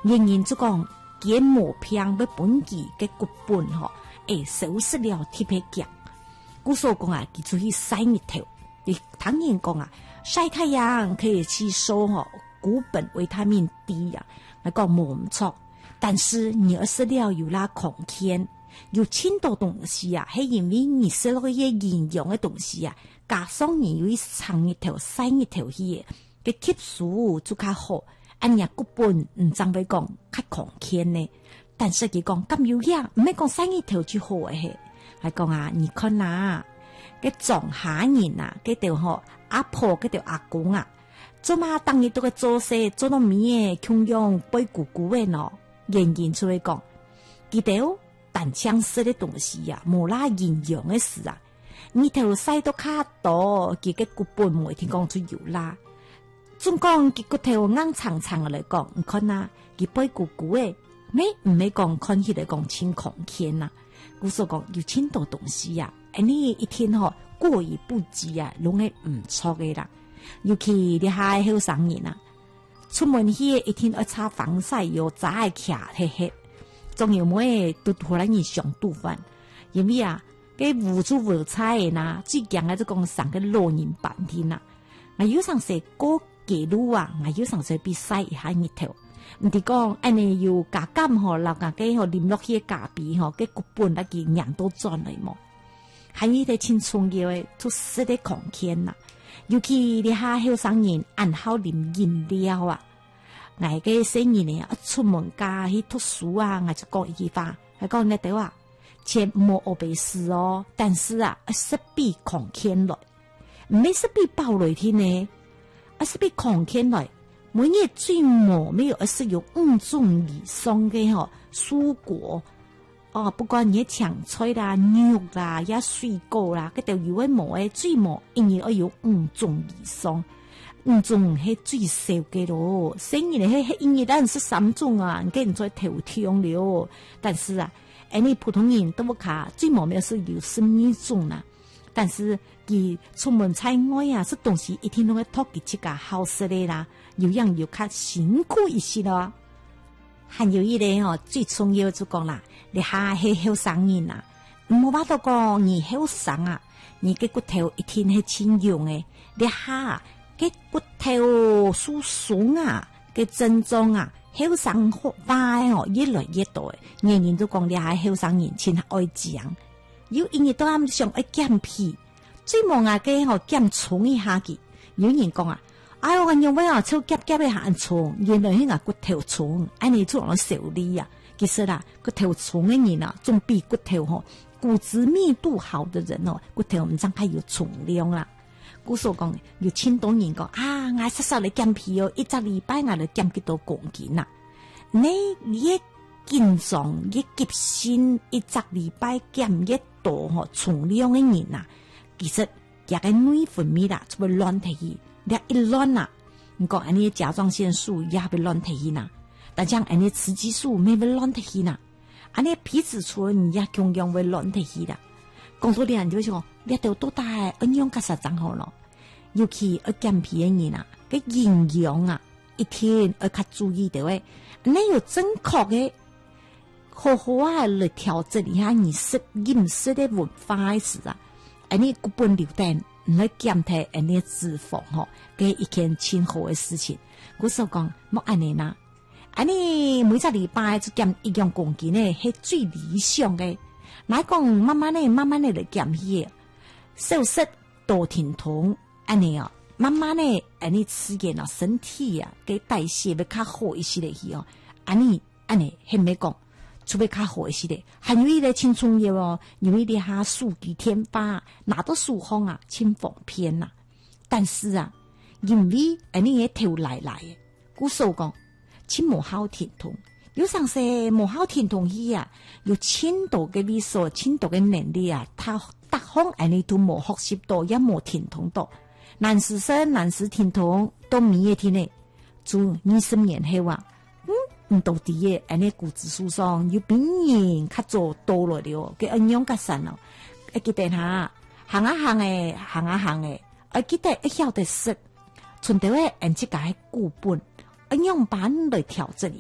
人人就講佢磨片要本期嘅骨本收拾了貼皮夾。故所講啊，佢出去曬日頭。你當然講啊，曬太陽可以吸收骨本維他命 D 啊，那個冇唔錯。但是你要食了有那空間，有輕多東西啊，係因為你食了些營養嘅東西啊，加上你有長日頭、曬日頭去嘅吸收就較好。按日骨本唔爭會講較空間呢，但是佢講咁有樣，唔係講曬日頭就好嘅，係講啊，你看啊，嘅藏下人啊，嘅條阿婆嘅條阿公啊，做嘛當日都嘅做事做到咩窮樣背咕咕嘅咯，人人出嚟講，佢條但搶食嘅東西啊，冇啦營養嘅事啊，你頭曬到卡多，佢嘅骨本唔會聽講出有啦。總講佢個頭硬長長嚟講，唔看啊，佢背咕咕誒，唔係講看起來講清空間呐，故所講有清多東西啊，你一天過於不及啊，攏係唔錯嘅啦。尤其你係後生人啊，出門去一天要擦防曬又再徛黑黑，仲有咩都突然間想肚飯，因為啊，佢無處無彩呐，最強嘅就講上個老人半天啦，我有上食過記錄啊，我有上水比賽一下日頭，唔係講安尼要加減老家嘅啉落去咖啡嘅骨本那件人都轉嚟麼？係呢啲青春嘅都識得空間啦，尤其你下後生人按好啉飲料啊，我嘅生意呢，出門家去讀書啊，我就講一句話，係講你哋話，切莫學背詩哦，但是啊，識比空間來，唔係識比暴雷天呢。是比空間來，每日最冇沒有是有5種以上嘅蔬果不管你青菜啦、肉啦、也水果啦，嗰條有嘅冇嘅最冇，因為要有5種以上，5種係最少嘅咯。生意咧係因為咱是3種啊，跟人在頭痛了。但是啊，你普通人都不卡最冇咩是有12種啦。但是佢出門在外啊，是東西一天都會托佢自家好食的啦，有樣又較辛苦一些咯。還有一個最重要就講啦，你下係後生人啊，唔好話到講你後生啊，你嘅骨頭一天係輕用嘅，你下嘅骨頭疏鬆啊，嘅症狀啊，後生快越來越多，人人都講你下後生人先愛講。有因為都啱想愛減皮，最忙啊嘅減重一下嘅。有人講啊，哎呦，我認為啊，超減一下重，原來係個骨頭重，安尼做我受力啊。其實啦，骨頭重嘅人啊，仲比骨頭骨質密度好的人骨頭唔真係有重量啦。故所講有青島人講啊，我實實嚟減皮一個禮拜我嚟減幾多公斤啦。你一健壯一急先一個禮拜減一多重量嘅人啊，其實也個內分泌啦，就會亂提起，你一亂啊，你講安尼甲狀腺素也會亂提起呐，但像安尼雌激素沒會亂提起呐，安尼皮質醇也同樣會亂提起啦。講到啲人就講，你到多大安樣其實真好咯，尤其要減皮嘅人啊，個營養啊，一天要較注意到誒，你有正確嘅。好好啊，嚟調整一下你飲食的文化時啊，你骨本流蛋唔去減低你脂肪嘅一件挺好嘅事情。我所講莫安尼啦，你每個禮拜就減1樣公斤呢，係最理想嘅。乃講慢慢嚟嚟減去，少食多停通，安尼慢慢嚟，你吃嘅身體啊，嘅代謝會較好一些嚟去安尼係咪講？除非較好一些的，還有一個青春業因為你下數據天發，拿到數方啊，輕方便呐。但是啊，因為你也頭來嘅，故所講，輕無好天通，有上說無好天通去啊，有輕度嘅理數，輕度嘅能力啊，他達方你都無學習到，也無天通到，難時生難時天通，都唔一天呢，做20年後啊。到底嘅安尼骨質疏鬆有比人較做多了了，嘅營養較散咯。記得下行嘅，記得一曉得食，從頭按即個骨本營養板來調整一